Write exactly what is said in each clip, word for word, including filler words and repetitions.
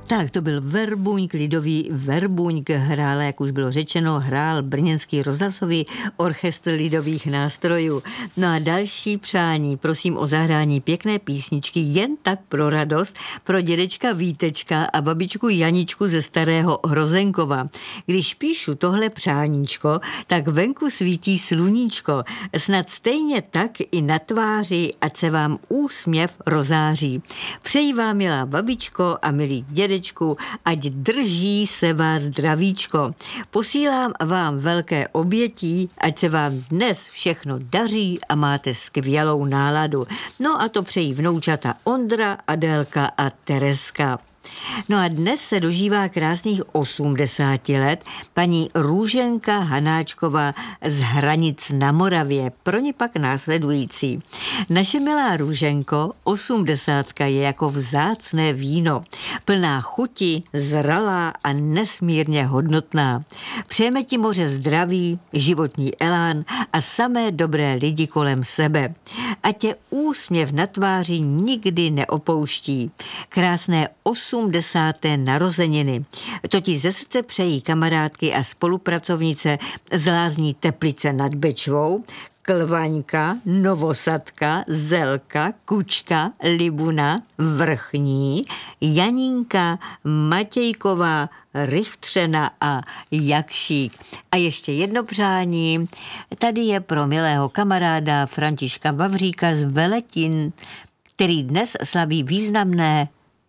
Tak to byl Verbuňk, lidový Verbuňk, hrál, jak už bylo řečeno, hrál brněnský rozhlasový orchestr lidových nástrojů. No a další přání, prosím o zahrání pěkné písničky jen tak pro radost pro dědečka Vítečka a babičku Janičku ze Starého Hrozenkova. Když píšu tohle přáníčko, tak venku svítí sluníčko, snad stejně tak i na tváři, ať se vám úsměv rozáří. Přeji vám, milá babičko a milý dědečku, ať drží se vás zdravíčko. Posílám vám velké obětí, ať se vám dnes všechno daří a máte skvělou náladu. No a to přejí vnoučata Ondra, Adélka a Tereska. No a dnes se dožívá krásných osmdesáti let paní Růženka Hanáčková z Hranic na Moravě. Pro ně pak následující. Naše milá Růženko, osmdesátka je jako vzácné víno. Plná chuti, zralá a nesmírně hodnotná. Přejeme ti moře zdraví, životní elán a samé dobré lidi kolem sebe. A tě úsměv na tváři nikdy neopouští. Krásné osmdesáté narozeniny. To ti ze srdce přejí kamarádky a spolupracovnice z lázní Teplice nad Bečvou, Klvaňka, Novosadka, Zelka, Kučka, Libuna, Vrchní, Janínka, Matějková, Richtřena a Jakšík. A ještě jedno přání. Tady je pro milého kamaráda Františka Vavříka z Veletin, který dnes slaví významné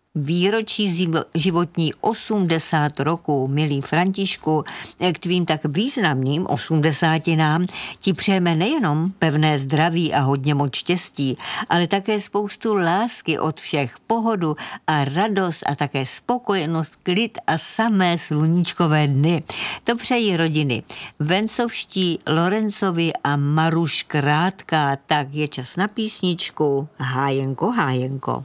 výročí životní osmdesát roků. Milý Františku, k tvým tak významným osmdesátinám ti přejeme nejenom pevné zdraví a hodně moc štěstí, ale také spoustu lásky od všech, pohodu a radost a také spokojenost, klid a samé sluníčkové dny. To přejí rodiny Vencovští, Lorencovi a Maruš Krátká. Tak je čas na písničku. Hájenko, hájenko.